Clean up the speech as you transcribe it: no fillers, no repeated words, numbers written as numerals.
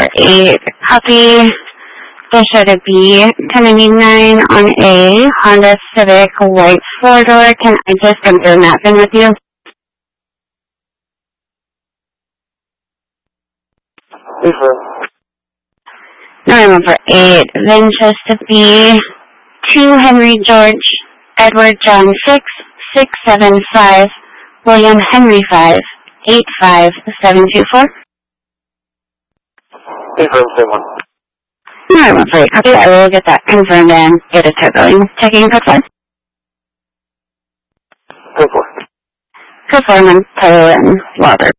8, copy. Desha to B, 1099 on A, Honda Civic, white 4-door. Can I just confirm that thing with you? November 8, Winchester B, 2 Henry George, Edward John 6, 675, William Henry 5, 85724. November 8, copy. I will get that confirmed and get it to billing. Checking code 4. Code 4, Tyler and Robert.